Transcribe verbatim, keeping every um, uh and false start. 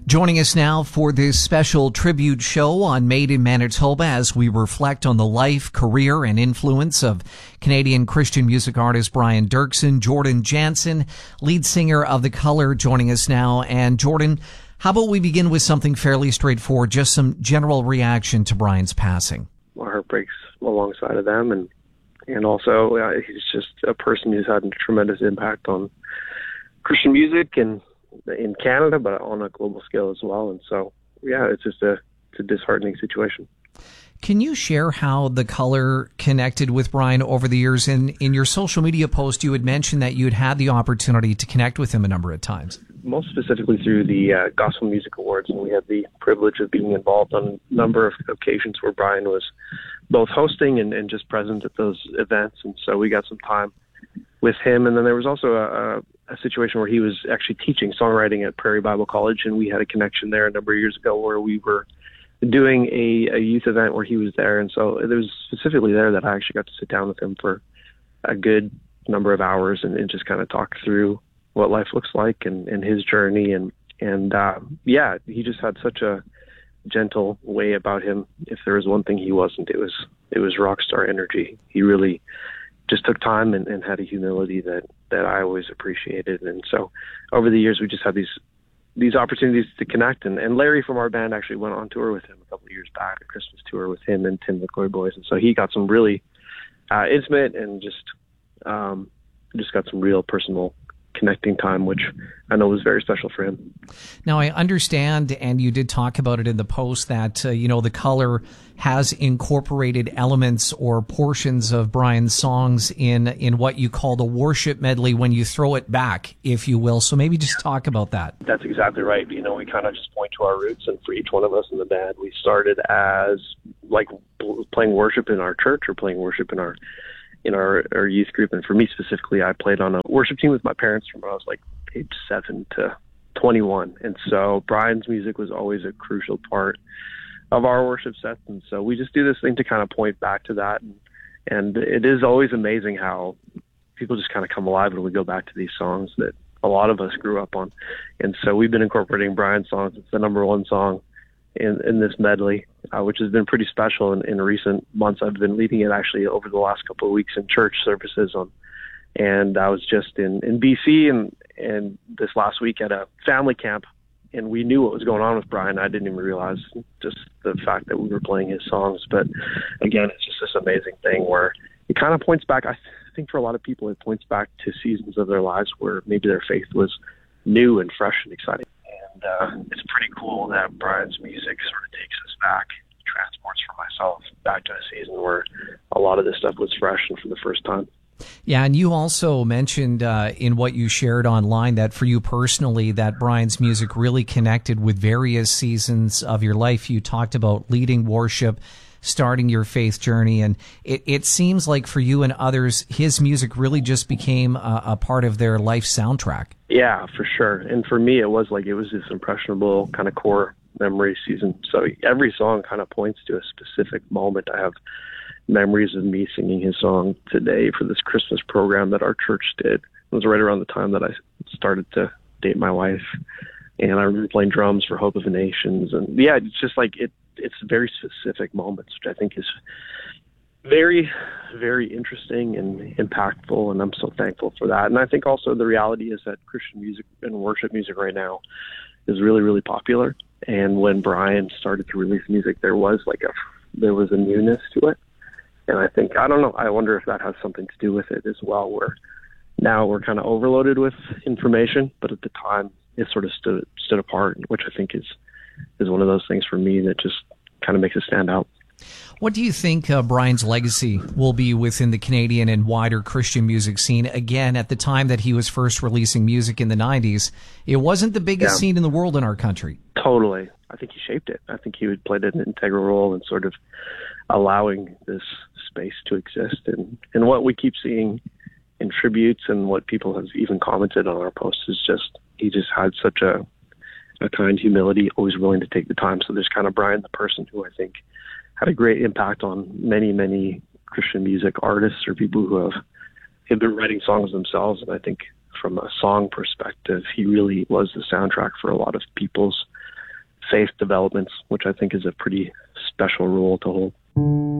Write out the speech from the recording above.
Joining us now for this special tribute show on Made in Manitoba as we reflect on the life, career, and influence of Canadian Christian music artist Brian Doerksen, Jordan Jansen, lead singer of The Colour, joining us now. And Jordan, how about we begin with something fairly straightforward, just some general reaction to Brian's passing? My heart breaks alongside of them, and and also uh, he's just a person who's had a tremendous impact on Christian music and in Canada, but on a global scale as well. And so, yeah, it's just a, it's a disheartening situation. Can you share how The Colour connected with Brian over the years? In, in your social media post, you had mentioned that you had had the opportunity to connect with him a number of times. Most specifically through the uh, Gospel Music Awards, and we had the privilege of being involved on a number of occasions where Brian was both hosting and, and just present at those events. And so we got some time with him. And then there was also a, a a situation where he was actually teaching songwriting at Prairie Bible College, and we had a connection there a number of years ago where we were doing a, a youth event where he was there. And so it was specifically there that I actually got to sit down with him for a good number of hours and, and just kind of talk through what life looks like and, and his journey. And, and uh, yeah, he just had such a gentle way about him. If there was one thing he wasn't, it was, it was rock star energy. He really just took time and, and had a humility that, that I always appreciated. And so over the years, we just had these these opportunities to connect. And, and Larry from our band actually went on tour with him a couple of years back, a Christmas tour with him and Tim the Glory Boys. And so he got some really uh, intimate and just um, just got some real personal connecting time, which I know was very special for him. Now, I understand, and you did talk about it in the post, that, uh, you know, The Colour has incorporated elements or portions of Brian's songs in, in what you call the worship medley when you throw it back, if you will. So maybe just talk about that. That's exactly right. You know, we kind of just point to our roots, and for each one of us in the band, we started as like playing worship in our church or playing worship in our in our, our youth group. And for me specifically, I played on a worship team with my parents from when I was like age seven to twenty-one. And so Brian's music was always a crucial part of our worship sets. And so we just do this thing to kind of point back to that. And, and it is always amazing how people just kind of come alive when we go back to these songs that a lot of us grew up on. And so we've been incorporating Brian's songs. It's the number one song in, in this medley, uh, which has been pretty special in, in recent months. I've been leading it actually over the last couple of weeks in church services on, and I was just in, in B C and, and this last week at a family camp, and we knew what was going on with Brian. I didn't even realize just the fact that we were playing his songs. But again, it's just this amazing thing where it kind of points back. I think for a lot of people, it points back to seasons of their lives where maybe their faith was new and fresh and exciting. And uh, it's pretty cool that Brian's music sort of takes us back, transports for myself back to a season where a lot of this stuff was fresh and for the first time. Yeah, and you also mentioned uh, in what you shared online that for you personally, that Brian's music really connected with various seasons of your life. You talked about leading worship, starting your faith journey, and it, it seems like for you and others, his music really just became a, a part of their life soundtrack. Yeah, for sure. And for me, it was like it was this impressionable kind of core memory season. So every song kind of points to a specific moment. I have memories of me singing his song today for this Christmas program that our church did. It was right around the time that I started to date my wife. And I remember playing drums for Hope of the Nations. And yeah, it's just like it, it's very specific moments, which I think is very, very interesting and impactful. And I'm so thankful for that. And I think also the reality is that Christian music and worship music right now is really, really popular. And when Brian started to release music, there was like a, there was a newness to it. And I think, I don't know, I wonder if that has something to do with it as well, where now we're kind of overloaded with information, but at the time it sort of stood, stood apart, which I think is, is one of those things for me that just kind of makes it stand out. What do you think uh, Brian's legacy will be within the Canadian and wider Christian music scene? Again, at the time that he was first releasing music in the nineties, it wasn't the biggest yeah. scene in the world in our country. Totally. I think he shaped it. I think he played an integral role in sort of allowing this space to exist. And, and what we keep seeing in tributes and what people have even commented on our posts is just, he just had such a, a kind humility, always willing to take the time. So there's kind of Brian the person who I think had a great impact on many, many Christian music artists or people who have, have been writing songs themselves. And I think from a song perspective, he really was the soundtrack for a lot of people's faith developments, which I think is a pretty special role to hold.